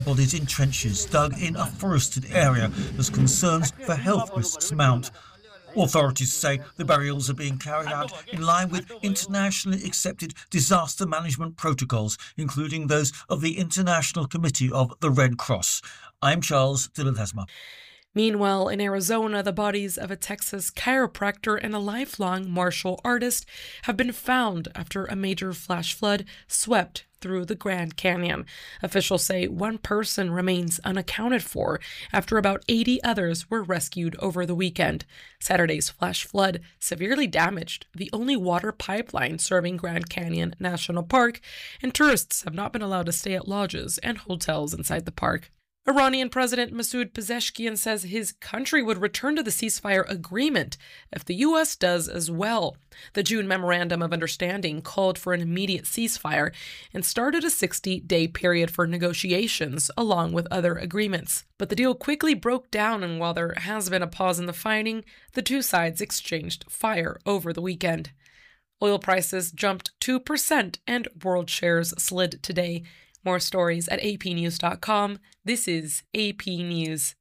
Bodies in trenches dug in a forested area as concerns for health risks mount. Authorities say the burials are being carried out in line with internationally accepted disaster management protocols, including those of the International Committee of the Red Cross. I'm Charles de Ledesma. Meanwhile, in Arizona, the bodies of a Texas chiropractor and a lifelong martial artist have been found after a major flash flood swept through the Grand Canyon. Officials say one person remains unaccounted for after about 80 others were rescued over the weekend. Saturday's flash flood severely damaged the only water pipeline serving Grand Canyon National Park, and tourists have not been allowed to stay at lodges and hotels inside the park. Iranian President Masoud Pezeshkian says his country would return to the ceasefire agreement if the U.S. does as well. The June Memorandum of Understanding called for an immediate ceasefire and started a 60-day period for negotiations along with other agreements. But the deal quickly broke down, and while there has been a pause in the fighting, the two sides exchanged fire over the weekend. Oil prices jumped 2% and world shares slid today. More stories at apnews.com. This is AP News.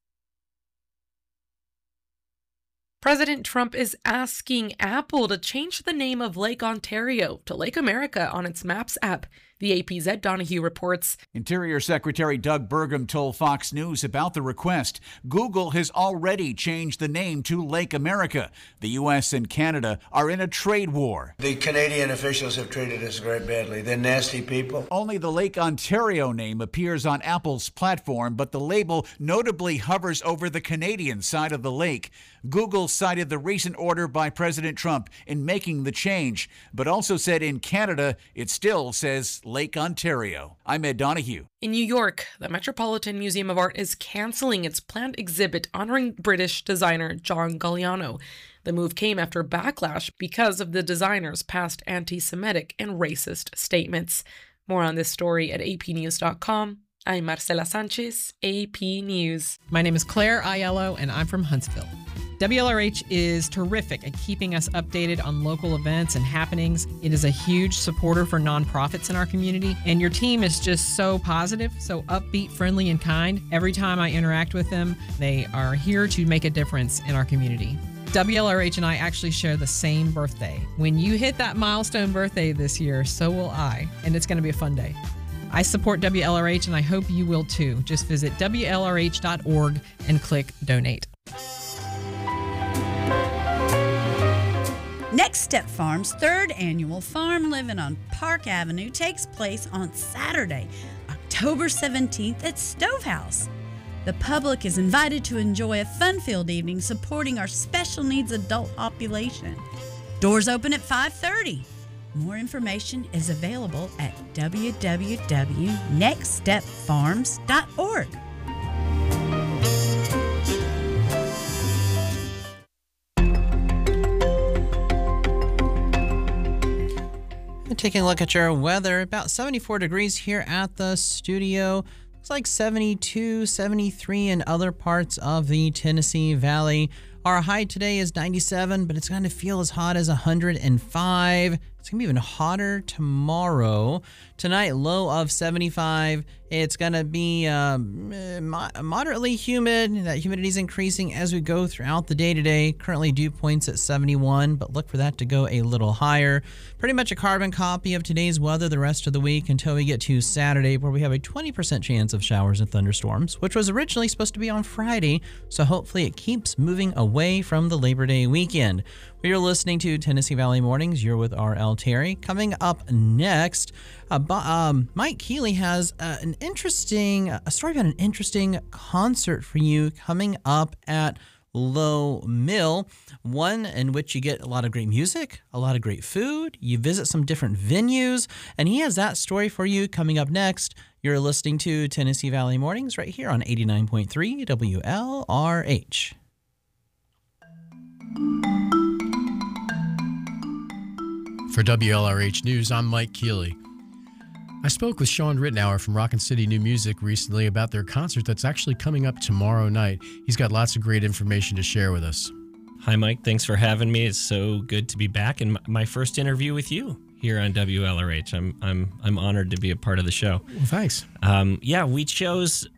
President Trump is asking Apple to change the name of Lake Ontario to Lake America on its Maps app. The AP's Ed Donahue reports. Interior Secretary Doug Burgum told Fox News about the request. Google has already changed the name to Lake America. The U.S. and Canada are in a trade war. The Canadian officials have treated us very badly. They're nasty people. Only the Lake Ontario name appears on Apple's platform, but the label notably hovers over the Canadian side of the lake. Google cited the recent order by President Trump in making the change, but also said in Canada it still says Lake Ontario. I'm Ed Donahue. In New York, the Metropolitan Museum of Art is canceling its planned exhibit honoring British designer John Galliano. The move came after backlash because of the designer's past anti-Semitic and racist statements. More on this story at apnews.com. I'm Marcela Sanchez, AP News. My name is Claire Aiello, and I'm from Huntsville. WLRH is terrific at keeping us updated on local events and happenings. It is a huge supporter for nonprofits in our community, and your team is just so positive, so upbeat, friendly, and kind. Every time I interact with them, they are here to make a difference in our community. WLRH and I actually share the same birthday. When you hit that milestone birthday this year, so will I, and it's going to be a fun day. I support WLRH, and I hope you will too. Just visit WLRH.org and click Donate. Next Step Farm's third annual Farm Living on Park Avenue takes place on Saturday, October 17th at Stovehouse. The public is invited to enjoy a fun-filled evening supporting our special needs adult population. Doors open at 5:30. More information is available at www.nextstepfarms.org. Taking a look at your weather, about 74 degrees here at the studio. Looks like 72, 73 in other parts of the Tennessee Valley. Our high today is 97, but it's going to feel as hot as 105. It's going to be even hotter tomorrow. Tonight, low of 75. It's going to be moderately humid. That humidity is increasing as we go throughout the day today. Currently, dew points at 71, but look for that to go a little higher. Pretty much a carbon copy of today's weather the rest of the week until we get to Saturday, where we have a 20% chance of showers and thunderstorms, which was originally supposed to be on Friday, so hopefully it keeps moving away from the Labor Day weekend. We are listening to Tennessee Valley Mornings. You're with R.L. Terry. Coming up next, Mike Keeley has a story about an interesting concert for you coming up at Low Mill, one in which you get a lot of great music, a lot of great food, you visit some different venues, and he has that story for you coming up next. You're listening to Tennessee Valley Mornings right here on 89.3 WLRH. For WLRH News, I'm Mike Keeley. I spoke with Sean Rittenauer from Rockin' City New Music recently about their concert that's actually coming up tomorrow night. He's got lots of great information to share with us. Hi, Mike. Thanks for having me. It's so good to be back in my first interview with you. here on WLRH. I'm honored to be a part of the show. Well, thanks. We chose